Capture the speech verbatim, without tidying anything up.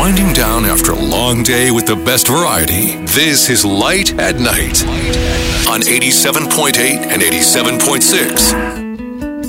winding down after a long day with the best variety. This is Light at Night on eighty-seven point eight and eighty-seven point six